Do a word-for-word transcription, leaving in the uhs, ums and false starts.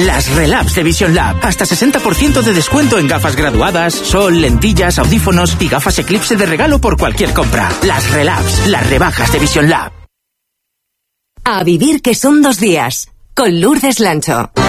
Las Relabs de Vision Lab. Hasta sesenta por ciento de descuento en gafas graduadas, sol, lentillas, audífonos y gafas Eclipse de regalo por cualquier compra. Las Relabs, las rebajas de Vision Lab. A vivir que son dos días. Con Lourdes Lancho.